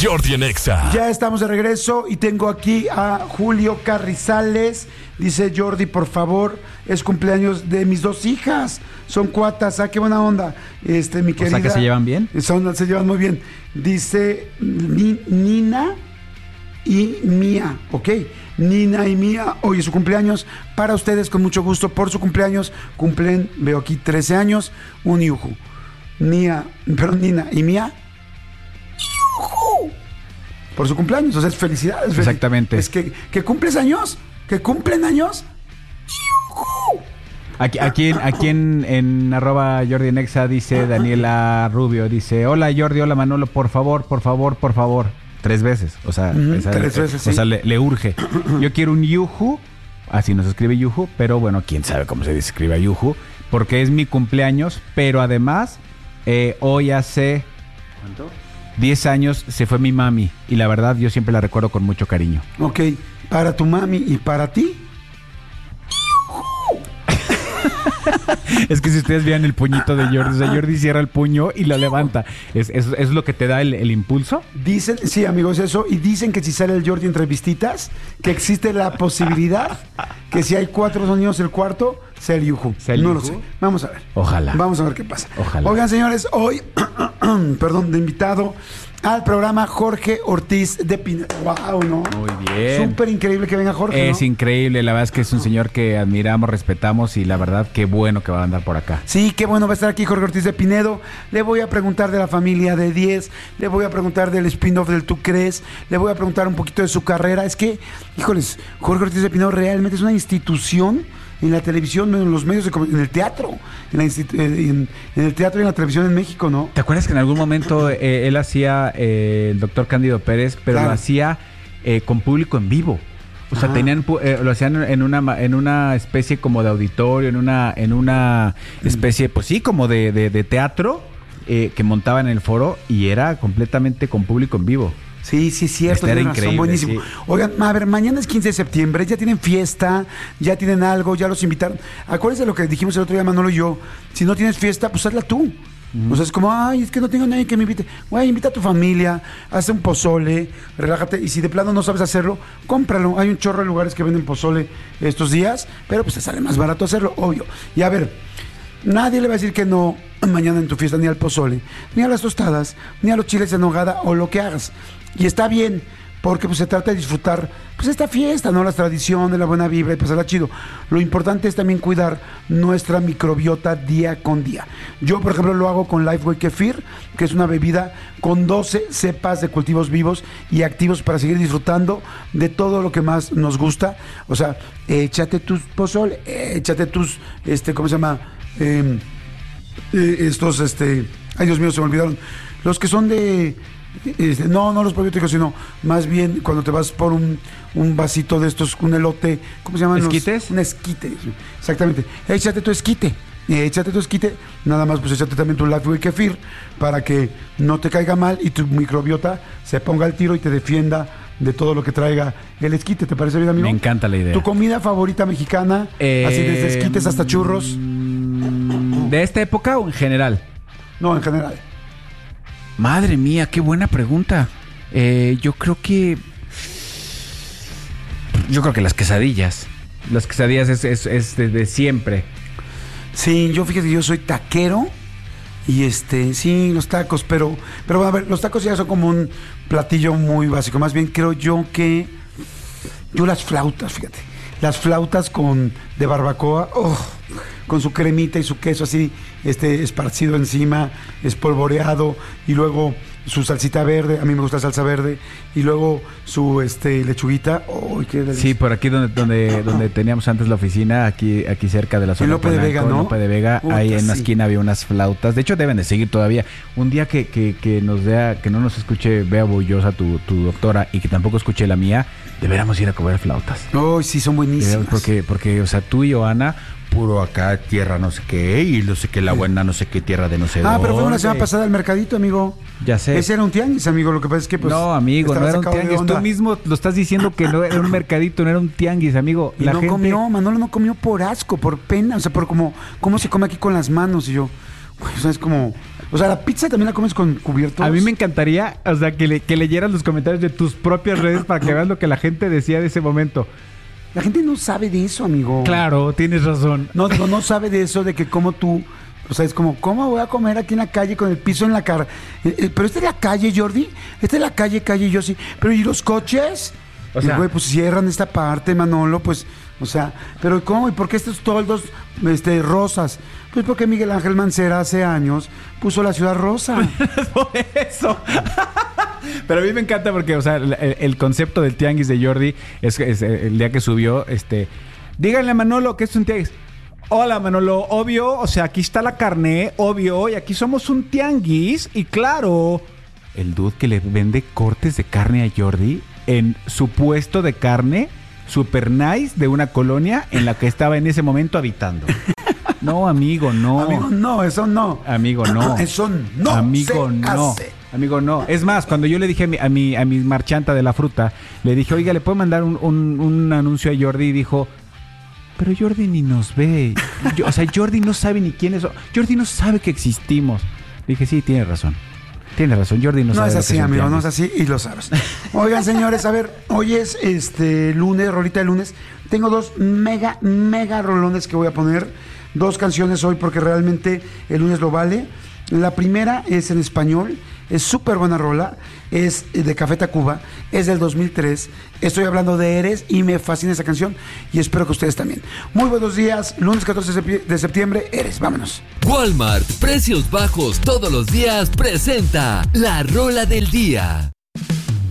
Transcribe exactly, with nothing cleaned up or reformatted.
Jordi en Exa. Ya estamos de regreso y tengo aquí a Julio Carrizales. Dice Jordi, por favor, es cumpleaños de mis dos hijas. Son cuatas, ah, qué buena onda. Este, mi querida. O sea, que se llevan bien. Son, se llevan muy bien. Dice Ni, Nina y Mía, ok. Nina y Mía, hoy es su cumpleaños. Para ustedes, con mucho gusto, por su cumpleaños, cumplen, veo aquí, trece años, un yuju. Mía, perdón, Nina y Mía. Por su cumpleaños, o sea, es felicidades. Exactamente. Es que, que cumples años, que cumplen años. Aquí, aquí, en, aquí en, en arroba Jordi en Exa dice Daniela Rubio, dice, hola Jordi, hola Manolo, por favor, por favor, por favor. Tres veces, o sea, Uh-huh, esa, tres veces, o sí. sea le, le urge. Yo quiero un yuju, así nos escribe yuju, pero bueno, quién sabe cómo se escribe yuju, porque es mi cumpleaños, pero además, eh, hoy hace... ¿Cuánto? diez años se fue mi mami y la verdad yo siempre la recuerdo con mucho cariño. Ok, para tu mami y para ti. Es que si ustedes vean el puñito de Jordi, o sea, Jordi cierra el puño y lo levanta. ¿Es, es, es lo que te da el, el impulso? Dicen, sí amigos, eso, y dicen que si sale el Jordi entre vistitas, que existe la posibilidad que si hay cuatro sonidos el cuarto, sea el yuju. ¿Sea el no yuju? lo sé. Vamos a ver. Ojalá. Vamos a ver qué pasa. Ojalá. Oigan, señores, hoy, perdón, de invitado al programa Jorge Ortiz de Pinedo. Wow, ¿no? Muy bien. Súper increíble que venga Jorge, Es ¿no? increíble, la verdad es que es un señor que admiramos, respetamos y la verdad qué bueno que va a andar por acá. Sí, qué bueno va a estar aquí Jorge Ortiz de Pinedo. Le voy a preguntar de la familia de diez, le voy a preguntar del spin-off del Tú Crees, le voy a preguntar un poquito de su carrera. Es que, híjoles, Jorge Ortiz de Pinedo realmente es una institución en la televisión, en los medios, de comu- en el teatro, en, la institu- en, en el teatro y en la televisión en México, ¿no? ¿Te acuerdas que en algún momento eh, él hacía eh, el doctor Cándido Pérez, pero Claro. lo hacía eh, con público en vivo? O sea, Ah. tenían pu- eh, lo hacían en una ma- en una especie como de auditorio, en una en una especie, pues sí, como de, de, de teatro eh, que montaban en el foro y era completamente con público en vivo. Sí, sí, cierto. Este era tienen razón, increíble, buenísimo. sí. Oigan, a ver, mañana es quince de septiembre, ya tienen fiesta, ya tienen algo, ya los invitaron. Acuérdense de lo que dijimos el otro día, Manolo y yo. Si no tienes fiesta, pues hazla tú. Uh-huh. O sea, es como, ay, es que no tengo nadie que me invite. Güey, invita a tu familia, haz un pozole, relájate. Y si de plano no sabes hacerlo, cómpralo. Hay un chorro de lugares que venden pozole estos días, pero pues te sale más barato hacerlo, obvio. Y a ver, nadie le va a decir que no mañana en tu fiesta, ni al pozole, ni a las tostadas, ni a los chiles en nogada o lo que hagas. Y está bien, porque pues se trata de disfrutar pues esta fiesta, ¿no? Las tradiciones, la buena vibra y pasarla chido. Lo importante es también cuidar nuestra microbiota día con día. Yo, por ejemplo, lo hago con Lifeway Kefir, que es una bebida con doce cepas de cultivos vivos y activos para seguir disfrutando de todo lo que más nos gusta. O sea, échate tus pozole, échate tus, este, ¿cómo se llama? Eh, eh, estos, este, ay Dios mío, se me olvidaron. Los que son de... Este, no, no los probióticos, sino más bien cuando te vas por un, un vasito de estos, un elote, ¿cómo se llaman? ¿Esquites? Los, un esquite, exactamente. Échate tu esquite, échate tu esquite, nada más pues échate también tu Lifeway Kefir para que no te caiga mal y tu microbiota se ponga al tiro y te defienda de todo lo que traiga el esquite. ¿Te parece bien, amigo? Me encanta la idea. ¿Tu comida favorita mexicana? Eh, así desde esquites hasta churros. ¿De esta época o en general? No, en general. Madre mía, qué buena pregunta. Eh, yo creo que... Yo creo que las quesadillas. Las quesadillas es, es, es desde siempre. Sí, yo fíjate que yo soy taquero y este, sí, los tacos, pero, pero bueno, a ver, los tacos ya son como un platillo muy básico. Más bien creo yo que yo las flautas, fíjate, las flautas con de barbacoa, oh, con su cremita y su queso así, este, esparcido encima, espolvoreado y luego su salsita verde, a mí me gusta la salsa verde, y luego su este lechuguita. ¡Oh, qué delicia! Sí, por aquí donde donde donde teníamos antes la oficina, aquí aquí cerca de la zona En Lope de Polanco, Vega, ¿no? Lope de Vega, Puta, ahí en la sí. esquina había unas flautas. De hecho, deben de seguir todavía. Un día que, que, que nos vea, que no nos escuche Bea Bullosa, tu, tu doctora, y que tampoco escuche la mía, deberíamos ir a comer flautas. ¡Oh, sí, son buenísimas! Porque, porque, o sea, tú y Joana, puro acá, tierra no sé qué, y no sé qué, la buena no sé qué, tierra de no sé Ah, dónde. pero fue una semana pasada al mercadito, amigo. Ya sé. Ese era un tianguis, amigo. Lo que pasa es que, pues. no, amigo, no estaba era un sacado de tianguis. onda. Tú mismo lo estás diciendo que no era un mercadito, no era un tianguis, amigo. Y La no gente... comió, Manolo no comió por asco, por pena, o sea, por como, cómo se come aquí con las manos. Y yo, güey, o sea, es como, O sea, la pizza también la comes con cubiertos. A mí me encantaría, o sea, que, le, que leyeras los comentarios de tus propias redes para que veas lo que la gente decía de ese momento. La gente no sabe de eso, amigo. Claro, tienes razón. No, digo, no sabe de eso, de que como tú... O sea, es como, ¿cómo voy a comer aquí en la calle con el piso en la cara? Eh, eh, pero esta es la calle, Jordi. Esta es la calle, calle, yo sí. Pero ¿y los coches? O sea, y, güey, pues cierran esta parte, Manolo, pues... O sea, pero ¿cómo? ¿Y por qué estos toldos este, rosas? Pues porque Miguel Ángel Mancera hace años puso la ciudad rosa. Por eso. Pero a mí me encanta porque, o sea, el, el concepto del tianguis de Jordi es, es el día que subió, este... Díganle a Manolo que es un tianguis. Hola, Manolo, obvio, o sea, aquí está la carne, obvio, y aquí somos un tianguis, y claro, el dude que le vende cortes de carne a Jordi en su puesto de carne super nice de una colonia en la que estaba en ese momento habitando. No, amigo, no. Amigo, no, eso no. Amigo, no. Eso no. Amigo, se no. hace. Amigo, no. Es más, cuando yo le dije a mi, a mi, a mi marchanta de la fruta, le dije, oiga, ¿le puedo mandar un, un, un anuncio a Jordi? Y dijo, pero Jordi ni nos ve. Yo, o sea, Jordi no sabe ni quiénes son. Jordi no sabe que existimos. Le dije, sí, tiene razón. Tiene razón, Jordi no, no sabe. Es lo así, que es amigo, tianguis. no es así y lo sabes. Oigan, señores, a ver, hoy es este lunes, rolita de lunes. Tengo dos mega, mega rolones que voy a poner. Dos canciones hoy porque realmente el lunes lo vale. La primera es en español, es súper buena rola, es de Café Tacuba, es del dos mil tres. Estoy hablando de Eres y me fascina esa canción y espero que ustedes también. Muy buenos días, lunes catorce de septiembre, Eres, vámonos. Walmart, precios bajos todos los días, presenta la rola del día.